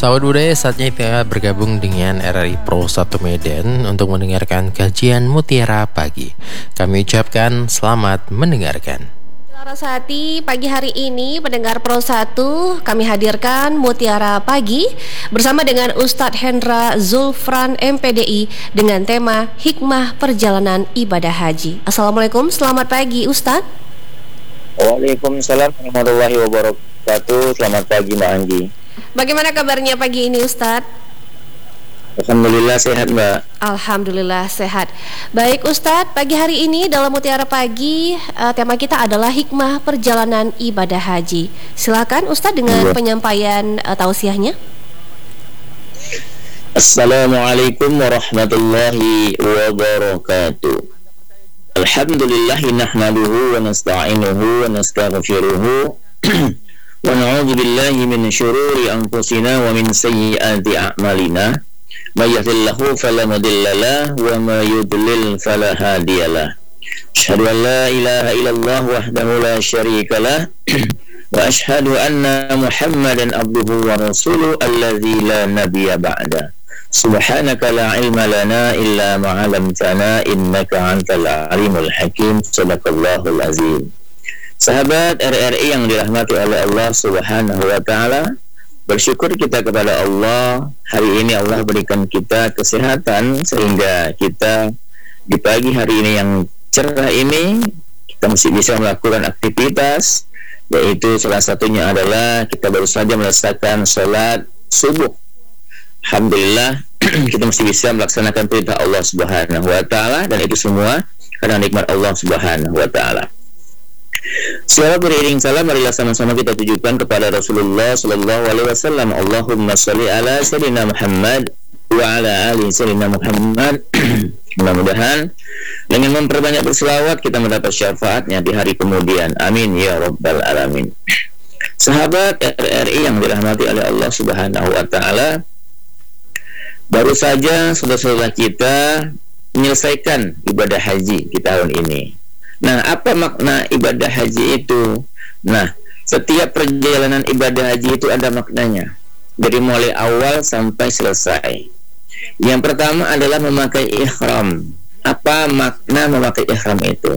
Sahabat budaya, saatnya kita bergabung dengan RRI Pro 1 Medan untuk mendengarkan kajian Mutiara Pagi. Kami ucapkan selamat mendengarkan. Larasati, pagi hari ini pendengar Pro 1 kami hadirkan Mutiara Pagi bersama dengan Ustadz Hendra Zulfran MPDI dengan tema Hikmah Perjalanan Ibadah Haji. Assalamualaikum, selamat pagi Ustadz. Waalaikumsalam warahmatullahi wabarakatuh. Selamat pagi Mbak Anggi. Bagaimana kabarnya pagi ini Ustadz? Alhamdulillah sehat Mbak. Alhamdulillah sehat. Baik Ustadz, pagi hari ini dalam Mutiara Pagi tema kita adalah hikmah perjalanan ibadah haji. Silakan Ustadz dengan penyampaian tausiahnya. Assalamualaikum warahmatullahi wabarakatuh. Alhamdulillahi nahmaduhu wa nasta'inuhu wa nastaghfiruhu wa na'udzu billahi min syururi anfusina wa min sayyiati a'malina. May yahdihillahu fala mudilla lahu wa may yudlil fala hadiyalah. Asyhadu an la ilaha illallah wahdahu la syarika lah wa asyhadu anna Muhammadan abduhu wa rasuluhu alladzi la nabiyya ba'da. Subhanaka la ilma lana illa ma 'allamtana innaka antal alimul hakim. Shadaqallahul azim. Sahabat RRI yang dirahmati oleh Allah Subhanahu wa taala, bersyukur kita kepada Allah. Hari ini Allah berikan kita kesehatan sehingga kita di pagi hari ini yang cerah ini kita masih bisa melakukan aktivitas, yaitu salah satunya adalah kita baru saja melaksanakan sholat subuh. Alhamdulillah kita masih bisa melaksanakan perintah Allah Subhanahu wa taala, dan itu semua karena nikmat Allah Subhanahu wa taala. Selawat beriring salam marilah sama-sama kita tujukan kepada Rasulullah sallallahu alaihi wasallam. Allahumma shalli ala sayyidina Muhammad wa ala ali sayyidina Muhammad. Mudah-mudahan dengan memperbanyak berselawat kita mendapat syafaatnya di hari kemudian. Amin ya rabbal alamin. Sahabat RRI yang dirahmati oleh Allah Subhanahu wa taala, baru saja saudara-saudara kita menyelesaikan ibadah haji di tahun ini. Nah, apa makna ibadah haji itu? Nah, setiap perjalanan ibadah haji itu ada maknanya, dari mulai awal sampai selesai. Yang pertama adalah memakai ihram. Apa makna memakai ihram itu?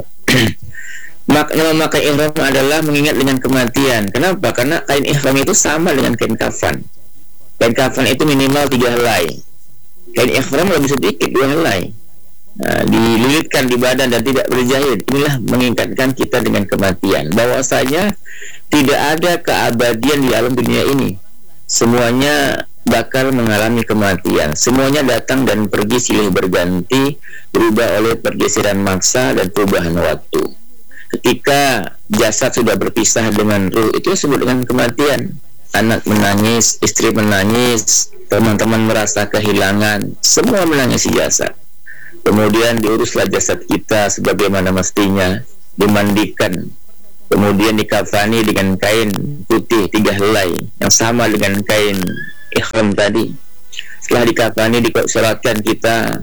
Makna memakai ihram adalah mengingat dengan kematian. Kenapa? Karena kain ihram itu sama dengan kain kafan. Kain kafan itu minimal 3 helai. Kain ihram lebih sedikit 2 helai. Dililitkan di badan dan tidak berjahit. Inilah mengingatkan kita dengan kematian, bahwasanya tidak ada keabadian di alam dunia ini. Semuanya bakal mengalami kematian. Semuanya datang dan pergi silih berganti, berubah oleh pergeseran massa dan perubahan waktu. Ketika jasad sudah berpisah dengan ruh, itu disebut dengan kematian. Anak menangis, istri menangis, teman-teman merasa kehilangan, semua menangisi jasad. Kemudian diuruslah jasad kita sebagaimana mestinya, dimandikan, kemudian dikafani dengan kain putih 3 helai yang sama dengan kain ihram tadi. Setelah dikafani, disolatkan kita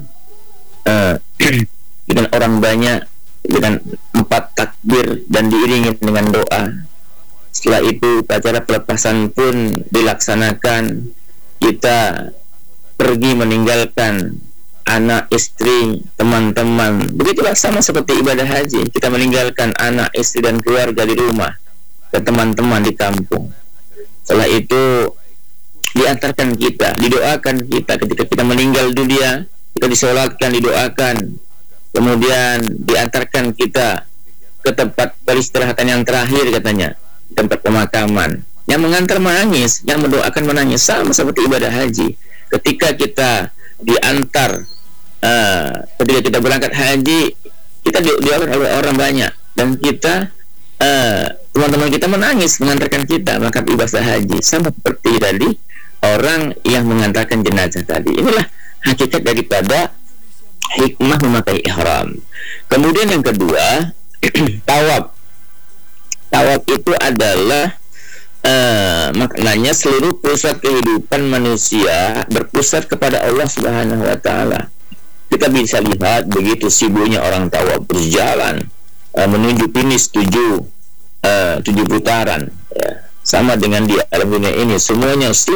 dengan orang banyak, dengan 4 takbir dan diiringi dengan doa. Setelah itu acara pelepasan pun dilaksanakan. Kita pergi meninggalkan anak, istri, teman-teman. Begitulah sama seperti ibadah haji. Kita meninggalkan anak, istri dan keluarga di rumah dan teman-teman di kampung. Setelah itu diantarkan kita, didoakan kita ketika kita meninggal dunia, kita disolatkan, didoakan. Kemudian diantarkan kita ke tempat peristirahatan yang terakhir, katanya, tempat pemakaman. Yang mengantar menangis, yang mendoakan menangis, sama seperti ibadah haji. Ketika kita diantar, ketika kita berangkat haji, kita didoakan oleh orang banyak, dan kita teman-teman kita menangis mengantarkan kita berangkat ibadah haji, sama seperti tadi orang yang mengantarkan jenazah tadi. Inilah hakikat daripada hikmah memakai ihram. Kemudian yang kedua, tawaf. Tawaf itu adalah maknanya seluruh pusat kehidupan manusia berpusat kepada Allah Subhanahu wa taala. Kita bisa lihat begitu sibuknya orang tawaf, berjalan menuju finish 7 putaran, ya. Sama dengan di alam dunia ini, semuanya sibuk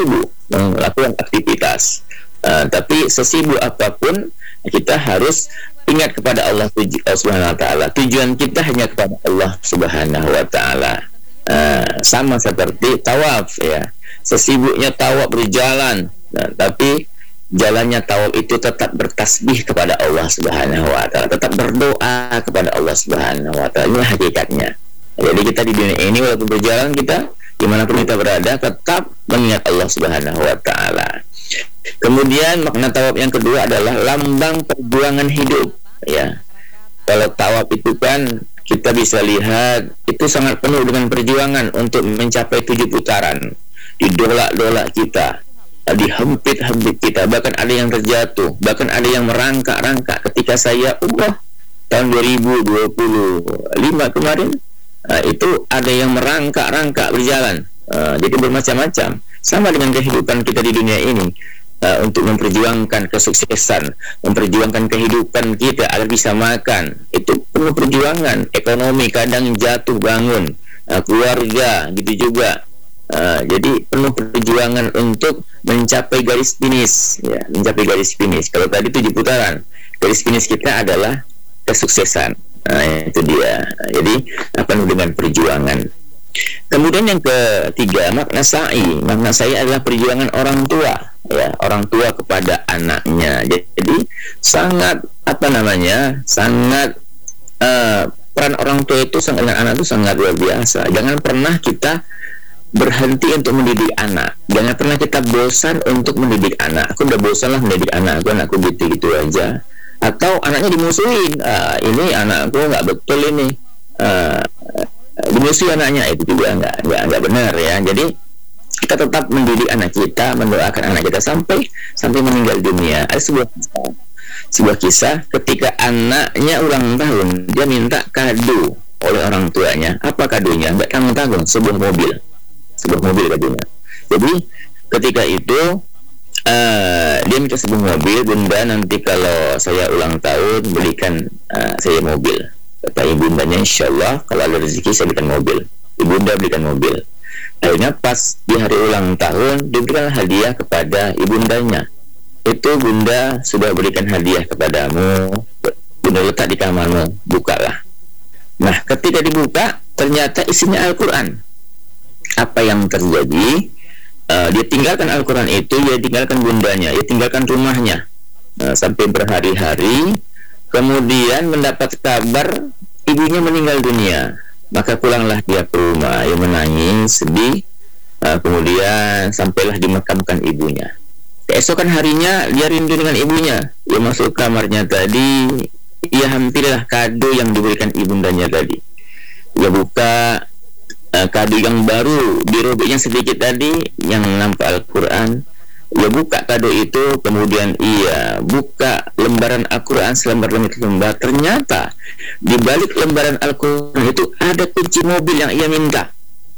melakukan aktivitas. Tapi sesibuk apapun kita harus ingat kepada Allah Subhanahu wa taala. Tujuan kita hanya kepada Allah Subhanahu wa taala. Sama seperti tawaf ya. Sesibuknya tawaf berjalan, tapi jalannya tawaf itu tetap bertasbih kepada Allah Subhanahu wa taala, tetap berdoa kepada Allah Subhanahu wa taala. Ini hakikatnya. Jadi kita di dunia ini walaupun berjalan, kita dimanapun kita berada tetap mengingat Allah Subhanahu wa taala. Kemudian makna tawaf yang kedua adalah lambang perjuangan hidup ya. Kalau tawaf itu kan kita bisa lihat itu sangat penuh dengan perjuangan untuk mencapai 7 putaran. Didolak-dolak kita, dihempit-hempit kita, bahkan ada yang terjatuh, bahkan ada yang merangkak-rangkak. Ketika saya umrah tahun 2025 kemarin, itu ada yang merangkak-rangkak berjalan. Jadi bermacam-macam. Sama dengan kehidupan kita di dunia ini, untuk memperjuangkan kesuksesan, memperjuangkan kehidupan kita agar bisa makan, itu penuh perjuangan. Ekonomi kadang jatuh bangun, keluarga gitu juga. Jadi penuh perjuangan untuk mencapai garis finish ya, mencapai garis finish. Kalau tadi 7 putaran, garis finish kita adalah kesuksesan. Itu dia. Jadi penuh dengan perjuangan. Kemudian yang ketiga, makna sa'i. Makna sa'i adalah perjuangan orang tua ya, orang tua kepada anaknya. Jadi sangat sangat peran orang tua itu dengan anak itu sangat luar biasa. Jangan pernah kita berhenti untuk mendidik anak. Jangan pernah kita bosan untuk mendidik anak. Aku udah bosan lah mendidik anakku gitu aja. Atau anaknya dimusuhin, ini anakku nggak betul ini, dimusuhi anaknya, itu juga nggak benar ya. Jadi kita tetap mendidik anak kita, mendoakan anak kita sampai meninggal dunia. Ada sebuah kisah ketika anaknya ulang tahun, dia minta kado oleh orang tuanya. Apa kadonya? Nggak tanggung-tanggung, sebuah mobil kadonya. Jadi ketika itu dia minta sebuah mobil, bunda nanti kalau saya ulang tahun belikan saya mobil. Kata ibundanya, insyaallah kalau ada rezeki saya belikan mobil. Ibunda belikan mobil. Akhirnya pas di hari ulang tahun diberikan hadiah kepada ibundanya. Itu bunda sudah berikan hadiah kepadamu, bunda letak di kamarmu, bukalah. Nah ketika dibuka ternyata isinya Al-Quran. Apa yang terjadi? Dia tinggalkan Al-Quran itu, dia tinggalkan bundanya, dia tinggalkan rumahnya sampai berhari-hari. Kemudian mendapat kabar ibunya meninggal dunia. Maka pulanglah dia ke rumah, dia menangis, sedih. Kemudian sampailah dimakamkan ibunya. Keesokan harinya dia rindu dengan ibunya. Dia masuk kamarnya tadi, ia hampirilah kado yang diberikan ibundanya tadi. Dia buka kado yang baru, dirobeknya sedikit tadi yang nampak Al-Quran. Ia buka kado itu, kemudian ia buka lembaran Al-Quran selembar demi lembar. Ternyata di balik lembaran Al-Quran itu ada kunci mobil yang ia minta.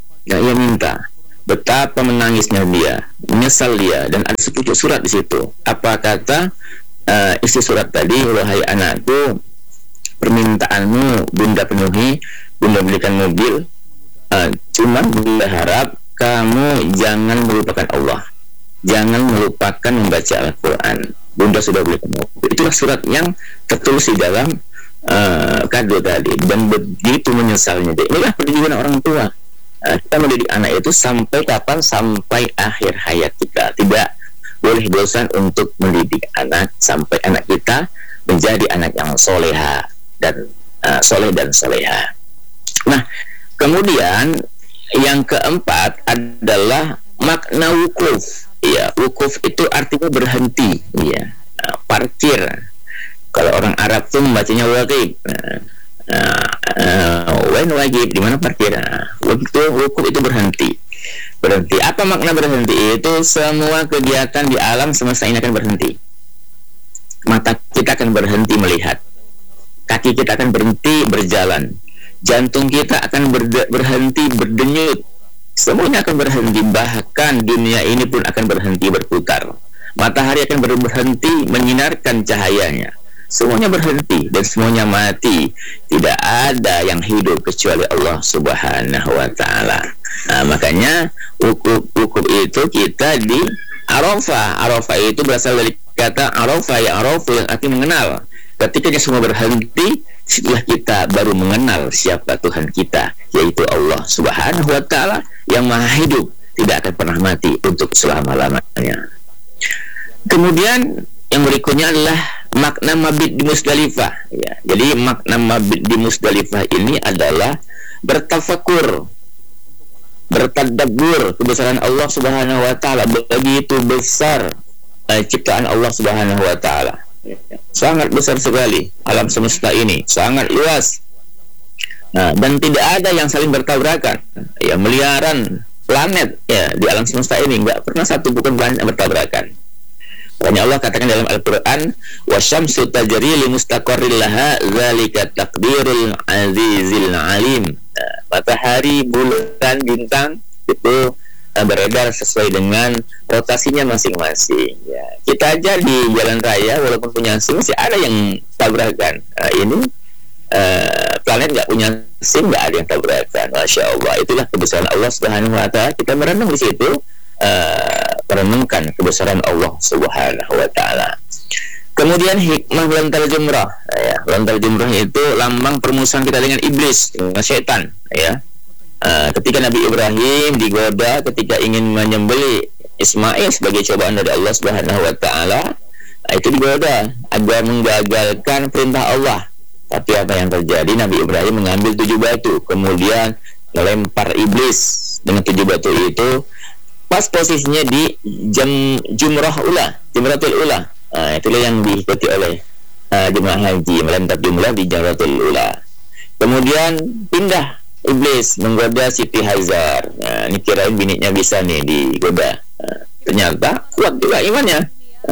Betapa menangisnya dia, menyesal dia, dan ada sepucuk surat di situ. Apa kata isi surat tadi? Wahai anakku, permintaanmu bunda penuhi, bunda belikan mobil. Cuma bunda harap kamu jangan melupakan Allah, jangan melupakan membaca Al-Quran. Bunda sudah belikan mobil. Itulah surat yang tertulis di dalam kado tadi. Dan begitu menyesalnya. Inilah perjuangan orang tua. Kita mendidik anak itu sampai kapan? Sampai akhir hayat kita. Tidak boleh bosan untuk mendidik anak sampai anak kita menjadi anak yang soleha dan soleh dan soleha. Nah, kemudian yang keempat adalah makna wukuf. Ya, wukuf itu artinya berhenti. Ya, parkir. Kalau orang Arab tuh membacanya waqif. Wajib, di mana parkir? Wukuf itu berhenti. Apa makna berhenti? Itu semua kegiatan di alam semesta ini akan berhenti. Mata kita akan berhenti melihat. Kaki kita akan berhenti berjalan. Jantung kita akan berhenti berdenyut. Semuanya akan berhenti. Bahkan dunia ini pun akan berhenti berputar. Matahari akan berhenti menyinarkan cahayanya. Semuanya berhenti dan semuanya mati. Tidak ada yang hidup kecuali Allah Subhanahu wa ta'ala. Nah, makanya wukuf itu kita Arafah. Arafah itu berasal dari kata Arafah, ya arafu, yang arti mengenal. Ketika dia semua berhenti, setelah kita baru mengenal siapa Tuhan kita, yaitu Allah Subhanahu wa Ta'ala yang Maha Hidup, tidak akan pernah mati untuk selama-lamanya. Kemudian yang berikutnya adalah makna mabit di Musdalifah, ya. Jadi makna mabit di Musdalifah ini adalah bertafakur, bertadabbur kebesaran Allah Subhanahu wa Ta'ala. Begitu besar ciptaan Allah Subhanahu wa Ta'ala, sangat besar sekali alam semesta ini, sangat luas. Dan tidak ada yang saling bertabrakan, ya. Miliaran planet, ya, di alam semesta ini nggak pernah satu bukan planet yang bertabrakan. Makanya Allah katakan dalam Al-Quran, wasyamsu tajri li mustaqarril laha dzalika taqdirul azizil alim. Matahari, bulan, bintang itu beredar sesuai dengan rotasinya masing-masing, ya. Kita aja di jalan raya walaupun punya SIM masih ada yang tabrakan. Ini planet nggak punya SIM, nggak ada yang tabrakan. Masya Allah, itulah kebesaran Allah Subhanahu wa Ta'ala. Kita merenung di situ, merenungkan kebesaran Allah Subhanahu wa Ta'ala. Kemudian hikmah melontar jumrah, ya. Melontar jumrah itu lambang permusuhan kita dengan iblis, dengan setan, ya. Ketika Nabi Ibrahim digoda ketika ingin menyembelih Ismail sebagai cobaan dari Allah Subhanahu wa Ta'ala, itu digoda agar menggagalkan perintah Allah. Tapi apa yang terjadi? Nabi Ibrahim mengambil 7 batu, kemudian melempar iblis dengan 7 batu itu. Pas posisinya di jumratul ula. Itulah yang diikuti oleh jemaah haji, melempar jumrah di jumratul ula. Kemudian pindah iblis menggoda Siti Hajar. Ini kirain bininya bisa nih digoda. Ternyata kuat juga imannya.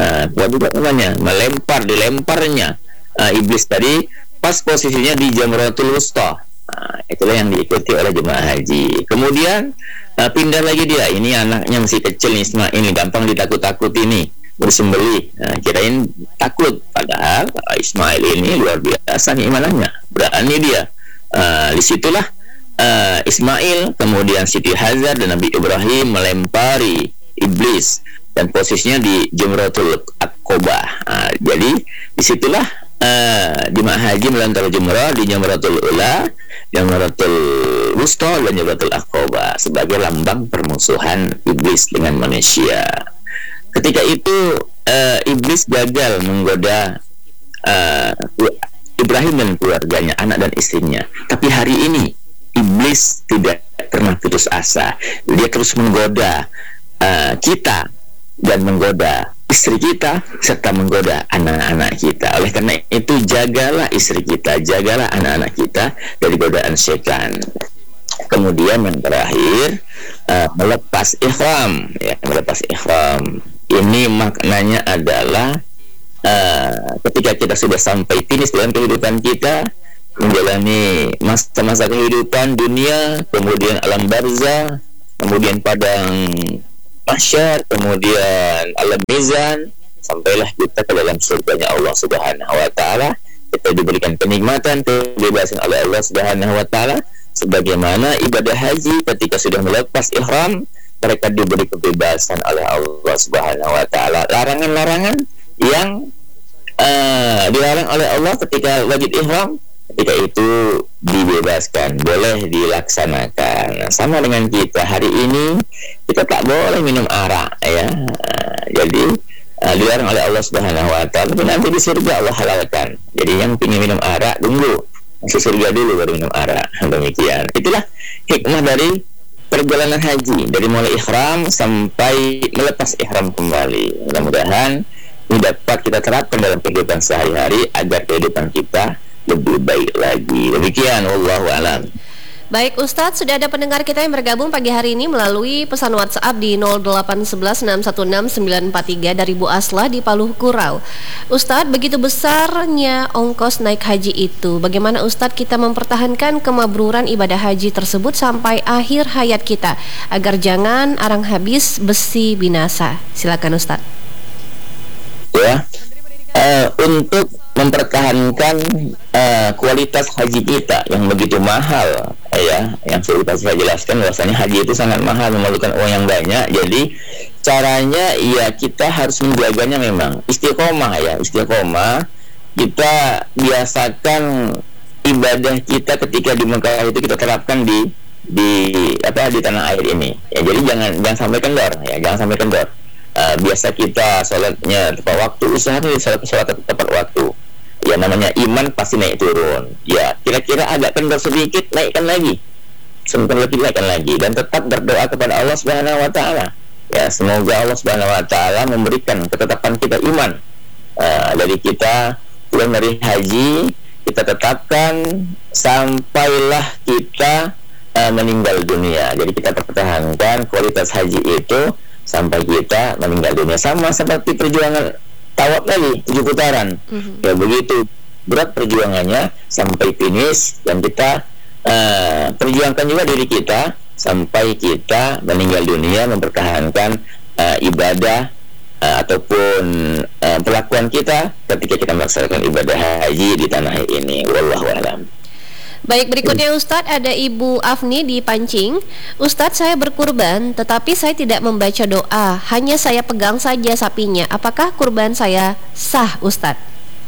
Dilemparnya iblis tadi pas posisinya di Jamratul Wusta. Itulah yang diikuti oleh jemaah haji. Kemudian pindah lagi dia. Ini anaknya masih kecil nih, Ismail ini gampang ditakut-takut ini, bersembelih. Kirain takut, padahal Ismail ini luar biasa nih imanannya, berani dia. Disitulah Ismail, kemudian Siti Hajar dan Nabi Ibrahim melempari iblis dan posisinya di Jamratul Aqobah. Jadi disitulah jemaah haji melontar jumrah di Jamratul Ula, Jamratul Wusta dan Jamratul Aqobah sebagai lambang permusuhan iblis dengan manusia. Ketika itu iblis gagal menggoda Ibrahim dan keluarganya, anak dan istrinya. Tapi hari ini iblis tidak pernah putus asa. Dia terus menggoda kita dan menggoda istri kita serta menggoda anak-anak kita. Oleh karena itu jagalah istri kita, jagalah anak-anak kita dari godaan setan. Kemudian yang terakhir melepas ihram, ya, melepas ihram. Ini maknanya adalah ketika kita sudah sampai finish dalam kehidupan kita, menjalani masa-masa kehidupan dunia, kemudian alam barzah, kemudian padang mahsyar, kemudian alam mizan, sampailah kita ke dalam surganya Allah Subhanahu wa Ta'ala. Kita diberikan kenikmatan, kebebasan oleh Allah Subhanahu wa Ta'ala. Sebagaimana ibadah haji ketika sudah melepas ihram, mereka diberi kebebasan oleh Allah Subhanahu wa Ta'ala. Larangan-larangan yang dilarang oleh Allah ketika wajib ihram, ketika itu dibebaskan, boleh dilaksanakan. Nah, sama dengan kita hari ini, kita tak boleh minum arak, ya. Jadi dilarang oleh Allah Subhanahu wa Ta'ala, tapi nanti di surga Allah halalkan. Jadi yang ingin minum arak, tunggu masuk surga dulu baru minum arak. Demikian. Itulah hikmah dari perjalanan haji, dari mulai ihram sampai melepas ihram kembali. Mudah-mudahan ini dapat kita terapkan dalam kehidupan sehari-hari agar kehidupan kita lebih baik lagi. Demikian, wallahu a'lam. Baik Ustadz, sudah ada pendengar kita yang bergabung pagi hari ini melalui pesan WhatsApp di 0811616943 dari Bu Asla di Paluh Kurau. Ustadz, begitu besarnya ongkos naik haji itu, bagaimana Ustadz kita mempertahankan kemabruran ibadah haji tersebut sampai akhir hayat kita agar jangan arang habis besi binasa? Silakan Ustadz. Ya, untuk mempertahankan kualitas haji kita yang begitu mahal, ya, yang sudah saya jelaskan bahwasanya haji itu sangat mahal, memerlukan uang yang banyak. Jadi caranya ya kita harus menjaganya, memang istiqomah ya, istiqomah. Kita biasakan ibadah kita ketika di Mekah itu kita terapkan di tanah air ini ya. Jadi jangan sampai kendor ya, jangan sampai kendor. Biasa kita sholatnya tepat waktu, usahakan sholat tepat waktu ya. Namanya iman pasti naik turun ya, kira-kira agak kendor sedikit, naikkan lagi, sebentar lagi naikkan lagi, dan tetap berdoa kepada Allah Subhanahu wa taala ya. Semoga Allah Subhanahu wa taala memberikan ketetapan kita iman dari kita pulang dari haji, kita tetapkan sampailah kita meninggal dunia. Jadi kita pertahankan kualitas haji itu sampai kita meninggal dunia, sama seperti perjuangan tawaf tadi 7 putaran. Ya begitu berat perjuangannya sampai finish, dan kita perjuangkan juga diri kita sampai kita meninggal dunia, mempertahankan ibadah ataupun perlakuan kita ketika kita melaksanakan ibadah haji di tanah air ini. Wallahu a'lam. Baik, berikutnya Ustadz, ada Ibu Afni di Pancing. Ustadz, saya berkurban tetapi saya tidak membaca doa, hanya saya pegang saja sapinya. Apakah kurban saya sah, Ustadz?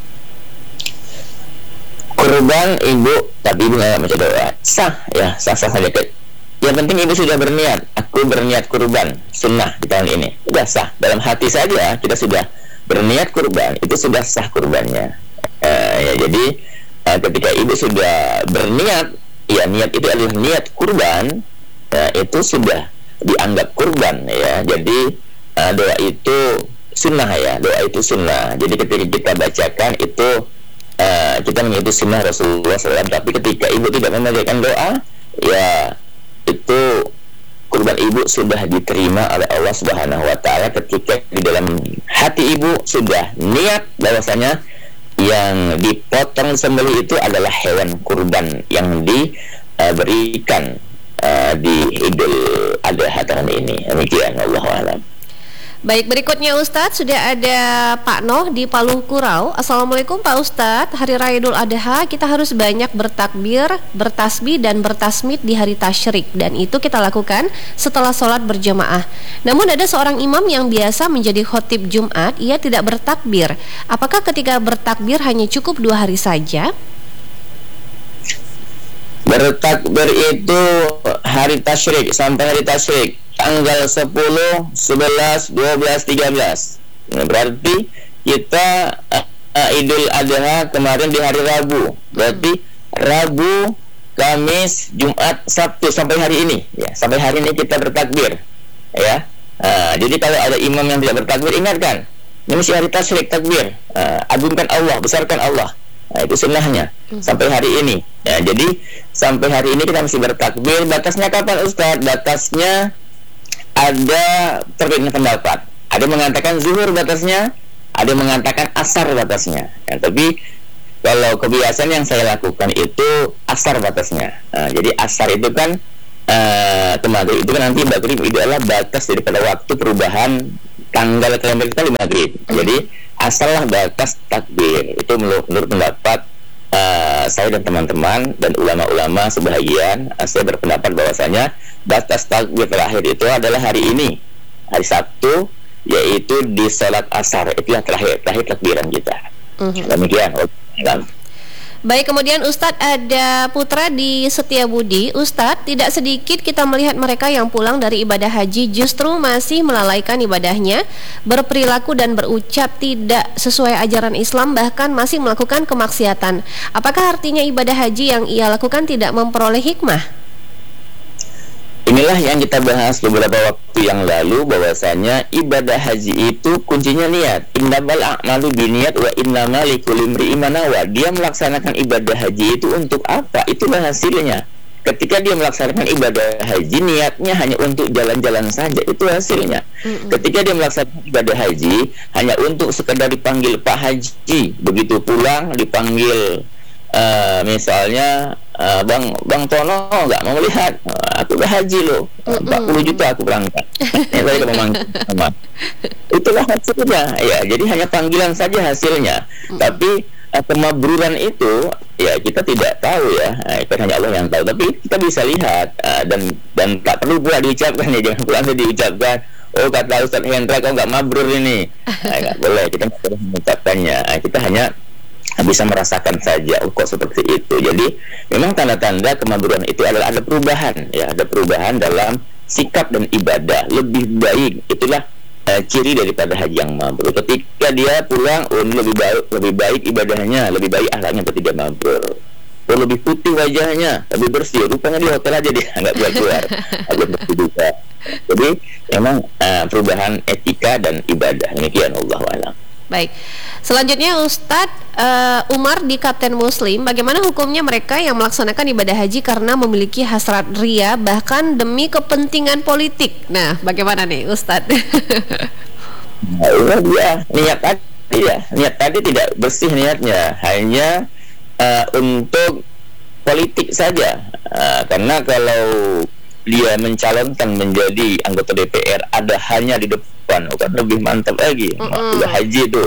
Kurban ibu tapi ibu nggak baca doa, sah ya, sah-sah saja. Yang penting ibu sudah berniat, aku berniat kurban sunnah di tahun ini, sudah sah. Dalam hati saja kita sudah berniat kurban, itu sudah sah kurbannya. Ya, jadi ketika ibu sudah berniat, ya niat itu adalah niat kurban, itu sudah dianggap kurban ya. Jadi doa itu sunnah ya, doa itu sunnah. Jadi ketika kita bacakan itu kita mengikuti sunnah Rasulullah SAW. Tapi ketika ibu tidak membacakan doa, ya itu kurban ibu sudah diterima oleh Allah Subhanahu wa taala ketika di dalam hati ibu sudah niat bahwasanya yang dipotong sembelih itu adalah hewan kurban yang diberikan di Idul Adha tahun ini. Demikian, Allahu a'lam. Baik, berikutnya Ustadz, sudah ada Pak Noh di Palu Kurau. Assalamualaikum Pak Ustadz, hari Raya Idul Adha kita harus banyak bertakbir, bertasbih dan bertasmid di hari tasyrik, dan itu kita lakukan setelah sholat berjamaah. Namun ada seorang imam yang biasa menjadi khotib Jumat, ia tidak bertakbir. Apakah ketika bertakbir hanya cukup 2 hari saja? Bertakbir itu hari tasyrik sampai hari tasyrik, tanggal 10, 11, 12, 13. Berarti kita Idul Adha kemarin di hari Rabu. Berarti Rabu, Kamis, Jumat, Sabtu sampai hari ini ya. Sampai hari ini kita bertakbir ya. Jadi kalau ada imam yang tidak bertakbir, ingatkan, ini masih hari tasyrik, takbir. Agungkan Allah, besarkan Allah. Itu sunnahnya sampai hari ini ya. Jadi sampai hari ini kita masih bertakbir. Batasnya kapan Ustaz? Batasnya ada terbedakan pendapat. Ada yang mengatakan zuhur batasnya, ada yang mengatakan asar batasnya ya. Tapi kalau kebiasaan yang saya lakukan itu asar batasnya. Jadi asar itu kan maghrib itu kan nanti maghrib itu adalah batas daripada waktu perubahan tanggal kalender kita di maghrib. Jadi asal lah batas takbir. Itu menurut pendapat saya dan teman-teman dan ulama-ulama sebahagian. Saya berpendapat bahwasanya batas takbir terakhir itu adalah hari ini, hari Sabtu, yaitu di sholat asar. Itulah terakhir takbiran kita. Demikian. Baik, kemudian Ustadz, ada Putra di Setiabudi. Ustadz, tidak sedikit kita melihat mereka yang pulang dari ibadah haji justru masih melalaikan ibadahnya, berperilaku dan berucap tidak sesuai ajaran Islam, bahkan masih melakukan kemaksiatan. Apakah artinya ibadah haji yang ia lakukan tidak memperoleh hikmah? Inilah yang kita bahas beberapa waktu yang lalu, bahwasanya ibadah haji itu kuncinya niat. Innamal a'malu binniyat wa innamal likulli imri'in ma nawa. Dia melaksanakan ibadah haji itu untuk apa? Itulah hasilnya. Ketika dia melaksanakan ibadah haji, niatnya hanya untuk jalan-jalan saja, itu hasilnya. Ketika dia melaksanakan ibadah haji hanya untuk sekedar dipanggil Pak Haji, begitu pulang dipanggil misalnya Bang Tono, nggak mau melihat, aku udah haji loh, 40 juta aku berangkat. Ya, saya memanggil sama. Itulah hasilnya ya. Jadi hanya panggilan saja hasilnya. Tapi kemabruran itu ya kita tidak tahu ya. Itu hanya Allah yang tahu. Tapi kita bisa lihat dan tak perlu pula diucapkan ya. Jangan pula diucapkan. oh kata Ustaz Hendra kau nggak mabrur ini. Nggak boleh, kita nggak boleh mengucapkannya. Kita hanya bisa merasakan saja, oh kok seperti itu. Jadi memang tanda-tanda kemabruran itu adalah ada perubahan, ya, ada perubahan dalam sikap dan ibadah lebih baik. Itulah ciri daripada haji yang mabrur. Ketika dia pulang, oh ini lebih baik ibadahnya, lebih baik akhlaknya ketika mabrur. Oh lebih putih wajahnya, lebih bersih. Rupanya di hotel aja dia nggak keluar. Agak bersih juga. Jadi memang perubahan etika dan ibadah. Demikian Allahu a'lam. Baik, selanjutnya Ustadz Umar di Kapten Muslim, bagaimana hukumnya mereka yang melaksanakan ibadah haji karena memiliki hasrat ria bahkan demi kepentingan politik? Nah, bagaimana nih Ustadz? Nah, dia niat tadi tidak bersih niatnya, hanya untuk politik saja. Karena kalau dia mencalonkan menjadi anggota DPR ada hanya di depan, kan lebih mantap lagi. Udah haji itu,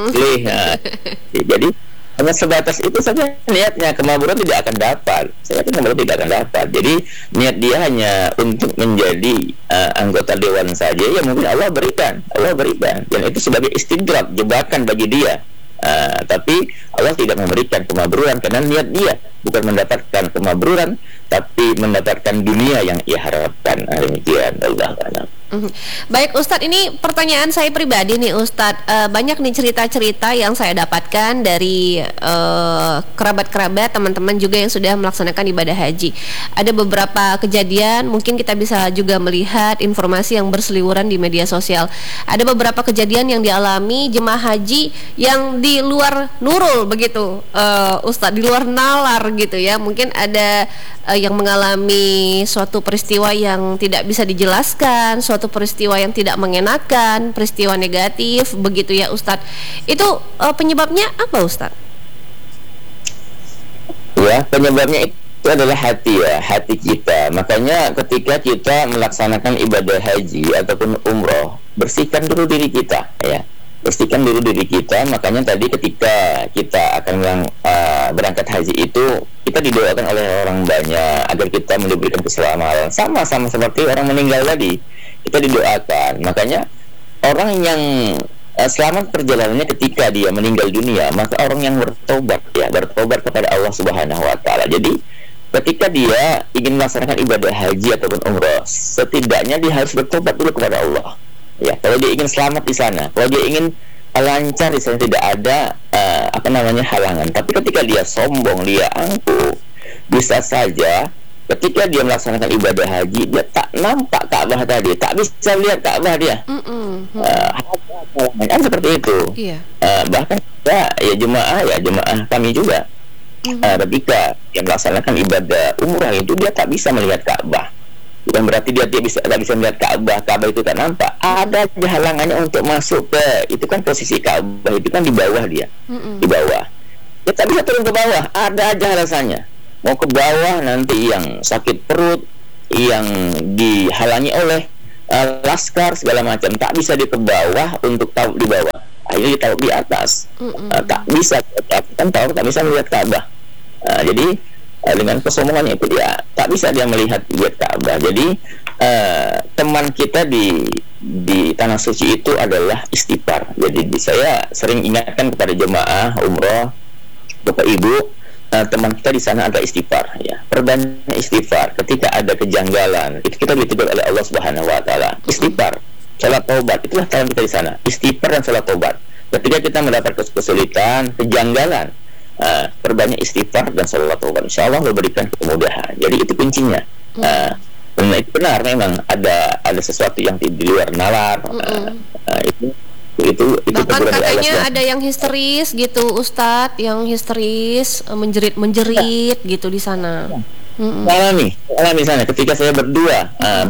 jadi hanya sebatas itu saja niatnya, kemabruran tidak akan dapat. Saya yakin kemabruran tidak akan dapat. Jadi niat dia hanya untuk menjadi anggota dewan saja, ya mungkin Allah berikan, dan itu sebagai istidraj, jebakan bagi dia. Tapi Allah tidak memberikan kemabruran karena niat dia bukan mendapatkan kemabruran, tapi mendapatkan dunia yang ia harapkan. Demikian Allah a'lam. Baik Ustadz, ini pertanyaan saya pribadi nih Ustadz. Banyak nih cerita-cerita yang saya dapatkan dari kerabat-kerabat, teman-teman juga yang sudah melaksanakan ibadah haji. Ada beberapa kejadian, mungkin kita bisa juga melihat informasi yang berseliweran di media sosial. Ada beberapa kejadian yang dialami jemaah haji yang di luar nurul begitu, Ustadz, di luar nalar gitu ya. Mungkin ada yang mengalami suatu peristiwa yang tidak bisa dijelaskan, suatu peristiwa yang tidak mengenakan, peristiwa negatif begitu ya Ustadz. Itu penyebabnya apa Ustadz? Ya, penyebabnya itu adalah hati, ya, hati kita. Makanya ketika kita melaksanakan ibadah haji ataupun umroh, bersihkan dulu diri kita, ya. Bersihkan dulu diri kita. Makanya tadi ketika kita akan berangkat haji itu, kita didoakan oleh orang banyak agar kita diberikan keselamatan, sama-sama seperti orang meninggal tadi, kita didoakan. Makanya orang yang selamat perjalanannya ketika dia meninggal dunia, maka orang yang bertobat, ya, bertobat kepada Allah Subhanahu wa taala. Jadi ketika dia ingin melaksanakan ibadah haji ataupun umrah, setidaknya dia harus bertobat dulu kepada Allah. Ya, kalau dia ingin selamat di sana, kalau dia ingin lancar di sana, tidak ada halangan. Tapi ketika dia sombong, dia angkuh, bisa saja ketika dia melaksanakan ibadah haji, dia tak nampak Ka'bah tadi, tak bisa lihat Ka'bah dia. Kan seperti itu. Bahkan ya jemaah kami juga, ketika dia melaksanakan ibadah umrah itu, dia tak bisa melihat Ka'bah. Bukan berarti dia tak bisa melihat Ka'bah itu tak nampak. Ada halangannya untuk masuk ke, itu kan posisi Ka'bah itu kan di bawah dia, di bawah. Dia tak bisa turun ke bawah, ada aja alasannya. Mau ke bawah nanti yang sakit perut, yang dihalangi oleh laskar segala macam, tak bisa dia ke bawah untuk tahu di bawah. Akhirnya ditaruh di atas, tak bisa, kan tahu tak bisa melihat Ka'bah. Jadi dengan kesombongannya itu dia tak bisa dia melihat Ka'bah. Jadi teman kita di tanah suci itu adalah istighfar. Jadi saya sering ingatkan kepada jemaah umroh, Bapak Ibu, teman kita di sana ada istighfar, ya. Perbanyak istighfar. Ketika ada kejanggalan, itu kita ditegur oleh Allah Subhanahu wa taala. Istighfar, salat taubat, itulah cara kita di sana. Istighfar dan salat taubat. Ketika kita mendapat kesulitan, kejanggalan, perbanyak istighfar dan salat taubat, insyaallah memberikan kemudahan. Jadi itu kuncinya. Nah, itu benar, memang ada sesuatu yang di luar nalar. Itu bahkan katanya ada yang histeris gitu Ustadz, yang histeris menjerit gitu di sana. Alami sana ketika saya berdoa,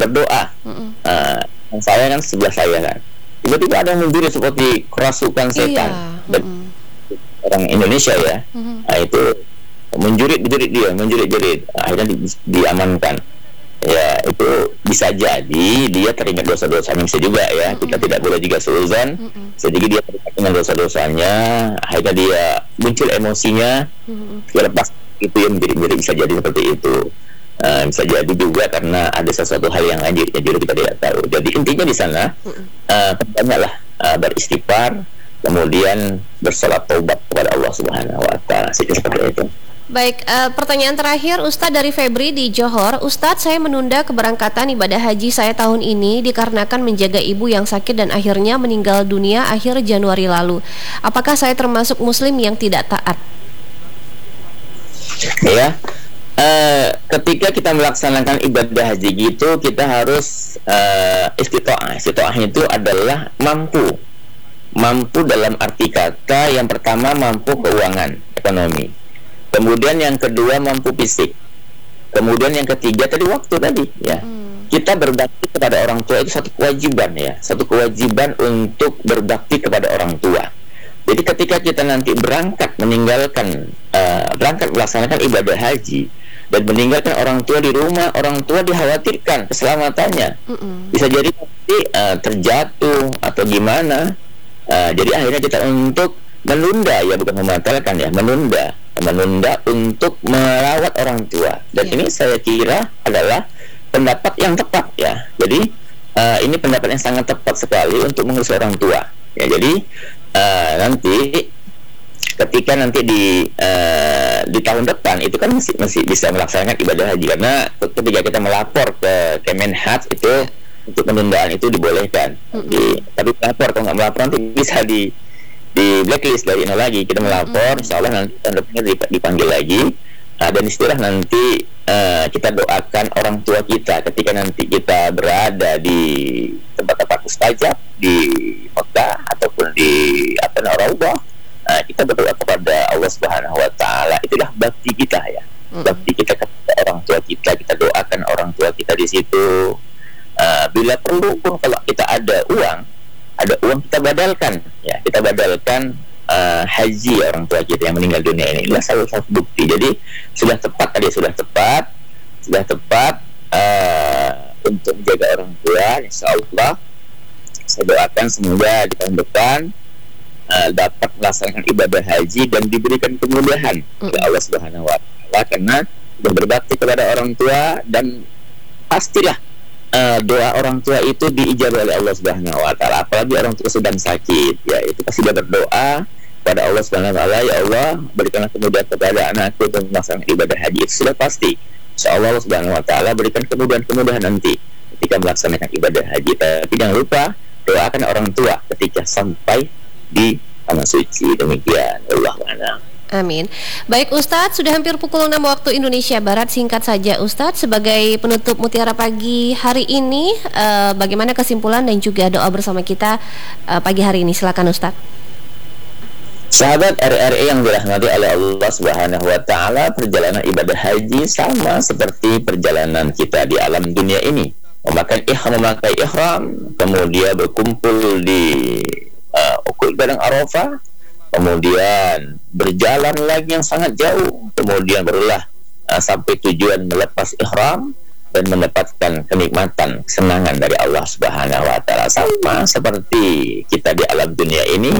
saya kan sebelah saya kan, tiba-tiba ada yang menjerit seperti kerasukan setan. Orang Indonesia, ya. Nah, itu menjerit akhirnya diamankan. Ya, itu bisa jadi dia teringat dosa-dosanya, bisa juga, ya. Kita tidak boleh juga seuzon. Sedikit dia teringat dengan dosa-dosanya, akhirnya dia muncul emosinya, dia lepas itu, yang menjerit bisa jadi seperti itu. Bisa jadi juga karena ada sesuatu hal yang lanjut yang juga kita tidak tahu. Jadi intinya di sana banyaklah beristighfar, kemudian bersolat taubat kepada Allah Subhanahu wa taala. Seperti itu. Baik, pertanyaan terakhir Ustadz dari Febri di Johor. Ustadz, saya menunda keberangkatan ibadah haji saya tahun ini dikarenakan menjaga ibu yang sakit dan akhirnya meninggal dunia akhir Januari lalu. Apakah saya termasuk muslim yang tidak taat? Ya, ketika kita melaksanakan ibadah haji gitu, kita harus istitoah. Istitoah itu adalah mampu dalam arti kata yang pertama mampu keuangan, ekonomi. Kemudian yang kedua mampu fisik. Kemudian yang ketiga tadi waktu tadi ya. Kita berbakti kepada orang tua itu satu kewajiban ya, satu kewajiban untuk berbakti kepada orang tua. Jadi ketika kita nanti berangkat melaksanakan ibadah haji dan meninggalkan orang tua di rumah, orang tua dikhawatirkan keselamatannya. Bisa jadi nanti terjatuh atau gimana. Jadi akhirnya kita untuk menunda ya, bukan membatalkan ya, menunda untuk merawat orang tua. Dan ini saya kira adalah pendapat yang tepat ya. Jadi ini pendapat yang sangat tepat sekali untuk mengurus orang tua. Ya, jadi nanti ketika nanti di tahun depan itu kan masih bisa melaksanakan ibadah haji, karena ketika kita melapor ke Kemenhaj itu untuk penundaan itu dibolehkan. Tapi melapor, kalau nggak melapor nanti bisa di blacklist dari ini lagi. Kita melapor, insya Allah nanti tahun depannya dipanggil lagi. Dan istilah nanti kita doakan orang tua kita ketika nanti kita berada di tempat-tempat mustajab di Mekah ataupun di Raudhah, kita berdoa kepada Allah Subhanahu wa taala. Itulah bakti kita ya. Bakti kita kepada orang tua kita doakan orang tua kita di situ. Bila perlu pun kalau kita ada uang kita badalkan ya, kita badalkan haji orang tua kita yang meninggal dunia ini. Inilah salah satu bukti. Jadi sudah tepat untuk menjaga orang tua. Insya Allah saya doakan semoga di tahun depan dapat melaksanakan ibadah haji dan diberikan kemudahan oleh Allah Subhanahu wa taala, karena sudah berbakti kepada orang tua. Dan pastilah doa orang tua itu diijabah oleh Allah Subhanahu wa taala, apalagi orang tua sedang sakit ya, itu pasti dia berdoa kepada Allah Subhanahu wa taala, ya Allah berikanlah kemudahan kepada anakku untuk melaksanakan ibadah haji. Itu sudah pasti. Insyaallah Allah Subhanahu wa taala berikan kemudahan nanti ketika melaksanakan ibadah haji. Tapi jangan lupa doakan orang tua ketika sampai di tanah suci. Demikian, Allah a'lam. Amin. Baik Ustadz, sudah hampir pukul 6 waktu Indonesia Barat. Singkat saja Ustadz, sebagai penutup Mutiara Pagi hari ini, bagaimana kesimpulan dan juga doa bersama kita pagi hari ini? Silakan Ustadz. Sahabat RRI yang dirahmati oleh Allah Subhanahu wa taala, perjalanan ibadah haji sama seperti perjalanan kita di alam dunia ini. Memakai ihram, kemudian berkumpul di ukul Padang Arafah, kemudian berjalan lagi yang sangat jauh, kemudian barulah sampai tujuan melepas ihram dan mendapatkan kenikmatan, kesenangan dari Allah Subhanahu wa taala. Sama seperti kita di alam dunia ini,